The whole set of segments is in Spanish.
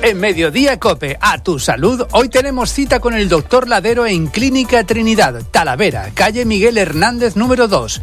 En Mediodía COPE, a tu salud, hoy tenemos cita con el doctor Ladero en Clínica Trinidad, Talavera, calle Miguel Hernández número 2,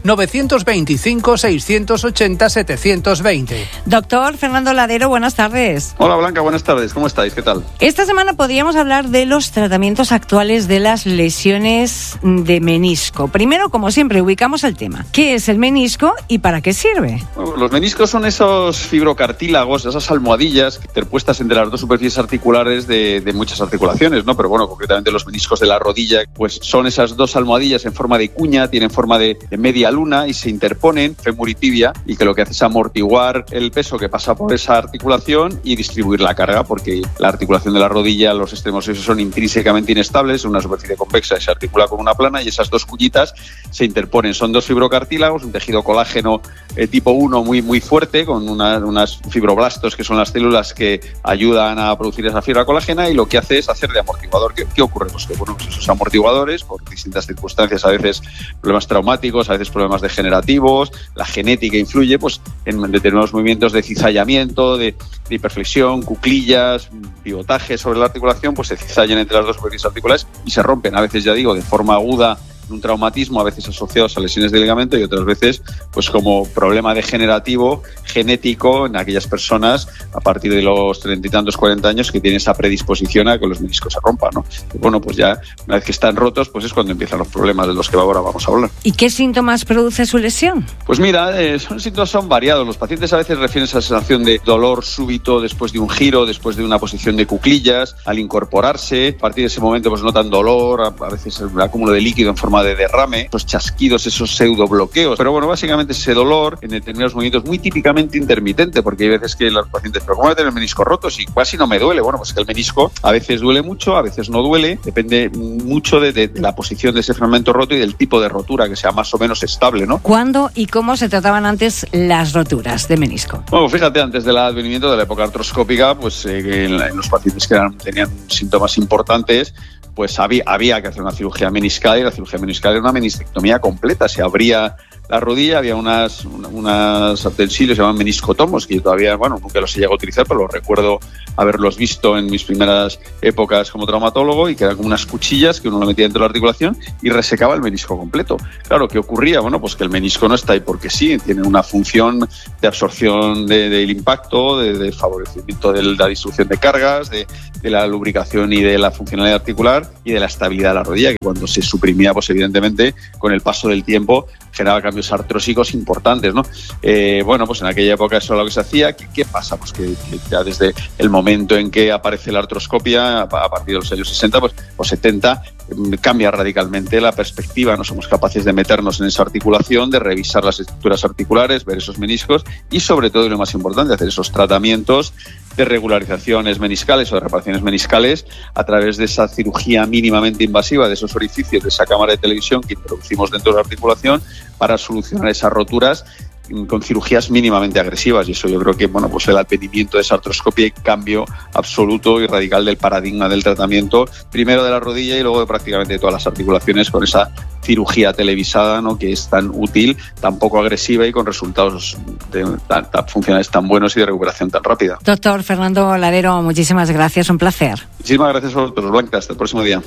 925-680-720. Doctor Fernando Ladero, buenas tardes. Hola Blanca, buenas tardes, ¿cómo estáis? ¿Qué tal? Esta semana podríamos hablar de los tratamientos actuales de las lesiones de menisco. Primero, como siempre, ubicamos el tema. ¿Qué es el menisco y para qué sirve? Bueno, los meniscos son esos fibrocartílagos, esas almohadillas interpuestas entre las dos superficies articulares de muchas articulaciones, ¿no? Pero bueno, concretamente los meniscos de la rodilla, pues son esas dos almohadillas en forma de cuña, tienen forma de media luna y se interponen, fémur y tibia, y que lo que hace es amortiguar el peso que pasa por esa articulación y distribuir la carga, porque la articulación de la rodilla, los extremos esos son intrínsecamente inestables, una superficie convexa y se articula con una plana, y esas dos cuñitas se interponen. Son dos fibrocartílagos, un tejido colágeno tipo 1 muy fuerte, con unas fibroblastos que son las células que ayudan a producir esa fibra colágena, y lo que hace es hacer de amortiguador. ¿Qué ocurre? Pues que bueno, pues esos amortiguadores, por distintas circunstancias, a veces problemas traumáticos, a veces problemas degenerativos, la genética influye pues en determinados movimientos de cizallamiento, de hiperflexión, cuclillas, pivotaje sobre la articulación, pues se cizallan entre las dos superficies articulares y se rompen, a veces, ya digo, de forma aguda, un traumatismo, a veces asociados a lesiones de ligamento, y otras veces pues como problema degenerativo genético en aquellas personas a partir de los 30 y tantos, 40 años, que tienen esa predisposición a que los meniscos se rompan, ¿no? Y bueno, pues ya una vez que están rotos, pues es cuando empiezan los problemas de los que ahora vamos a hablar. ¿Y qué síntomas produce su lesión? Pues mira, síntomas son variados. Los pacientes a veces refieren esa sensación de dolor súbito después de un giro, después de una posición de cuclillas, al incorporarse. A partir de ese momento pues notan dolor, a veces el acúmulo de líquido en forma de derrame, esos chasquidos, esos pseudobloqueos. Pero bueno, básicamente ese dolor en determinados movimientos muy típicamente intermitente, porque hay veces que los pacientes, pero ¿cómo voy a tener el menisco roto si casi no me duele? Bueno, pues que el menisco a veces duele mucho, a veces no duele, depende mucho de la posición de ese fragmento roto y del tipo de rotura, que sea más o menos estable, ¿no? ¿Cuándo y cómo se trataban antes las roturas de menisco? Bueno, fíjate, antes del advenimiento de la época artroscópica, pues en los pacientes que tenían síntomas importantes, pues había que hacer una cirugía meniscal, y la cirugía meniscal era una meniscectomía completa. Se abría la rodilla, había unas utensilios, se llaman meniscotomos, que yo todavía, bueno, nunca los he llegado a utilizar, pero los recuerdo haberlos visto en mis primeras épocas como traumatólogo, y que eran como unas cuchillas que uno lo metía dentro de la articulación y resecaba el menisco completo. Claro, ¿qué ocurría? Bueno, pues que el menisco no está ahí porque sí, tiene una función de absorción del impacto, de favorecimiento de la distribución de cargas, de la lubricación y de la funcionalidad articular y de la estabilidad de la rodilla, que cuando se suprimía, pues evidentemente, con el paso del tiempo, generaba cambios artrósicos importantes, ¿no? Bueno, pues en aquella época eso era lo que se hacía. ¿Qué pasa? Pues que ya desde el momento en que aparece la artroscopia, a partir de los años 60 o 70, cambia radicalmente la perspectiva. No somos capaces de meternos en esa articulación, de revisar las estructuras articulares, ver esos meniscos y, sobre todo, y lo más importante, hacer esos tratamientos de regularizaciones meniscales o de reparaciones meniscales a través de esa cirugía mínimamente invasiva, de esos orificios, de esa cámara de televisión que introducimos dentro de la articulación para solucionar esas roturas con cirugías mínimamente agresivas. Y eso yo creo que, bueno, pues el advenimiento de esa artroscopia y cambio absoluto y radical del paradigma del tratamiento, primero de la rodilla y luego de prácticamente todas las articulaciones, con esa cirugía televisada, ¿no?, que es tan útil, tan poco agresiva y con resultados funcionales tan buenos y de recuperación tan rápida. Doctor Fernando Ladero, muchísimas gracias, un placer. Muchísimas gracias a vosotros, Blanca, hasta el próximo día.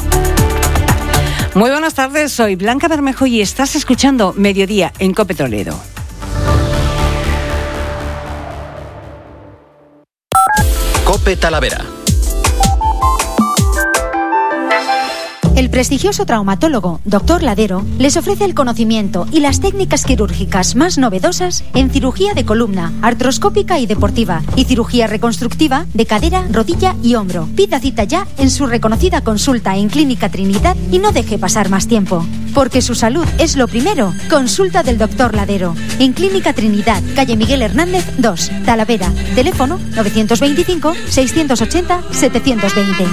Muy buenas tardes, soy Blanca Bermejo y estás escuchando Mediodía en COPE Toledo. COPE Talavera. El prestigioso traumatólogo Dr. Ladero les ofrece el conocimiento y las técnicas quirúrgicas más novedosas en cirugía de columna, artroscópica y deportiva, y cirugía reconstructiva de cadera, rodilla y hombro. Pida cita ya en su reconocida consulta en Clínica Trinidad y no deje pasar más tiempo. Porque su salud es lo primero. Consulta del Dr. Ladero en Clínica Trinidad, calle Miguel Hernández 2, Talavera. Teléfono 925 680 720.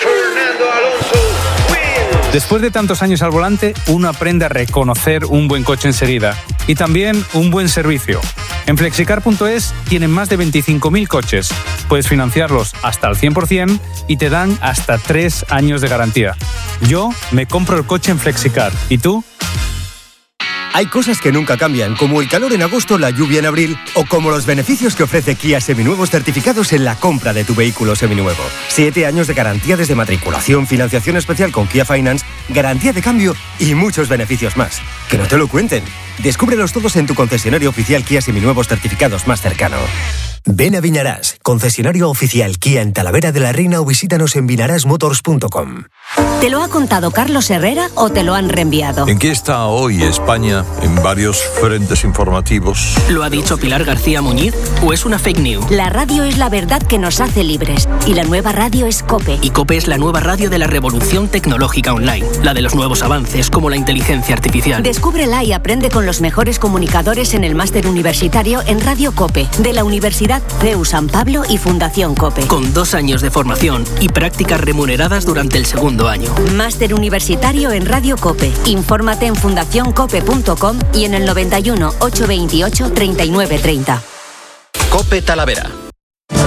Después de tantos años al volante, uno aprende a reconocer un buen coche enseguida y también un buen servicio. En Flexicar.es tienen más de 25.000 coches. Puedes financiarlos hasta al 100% y te dan hasta 3 años de garantía. Yo me compro el coche en Flexicar. ¿Y tú? Hay cosas que nunca cambian, como el calor en agosto, la lluvia en abril, o como los beneficios que ofrece Kia Seminuevos certificados en la compra de tu vehículo seminuevo. 7 años de garantía desde matriculación, financiación especial con Kia Finance, garantía de cambio y muchos beneficios más. Que no te lo cuenten. Descúbrelos todos en tu concesionario oficial Kia Seminuevos certificados más cercano. Ven a Viñarás, concesionario oficial Kia en Talavera de la Reina, o visítanos en vinarasmotors.com. ¿Te lo ha contado Carlos Herrera o te lo han reenviado? ¿En qué está hoy España en varios frentes informativos? ¿Lo ha dicho Pilar García Muñiz o es una fake news? La radio es la verdad que nos hace libres y la nueva radio es COPE. Y COPE es la nueva radio de la revolución tecnológica online, la de los nuevos avances como la inteligencia artificial. Descúbrela y aprende con los mejores comunicadores en el máster universitario en Radio COPE de la Universidad CEU San Pablo y Fundación COPE. Con 2 años de formación y prácticas remuneradas durante el segundo año. Máster universitario en Radio COPE. Infórmate en fundacioncope.com y en el 91 828 3930. Cope Talavera.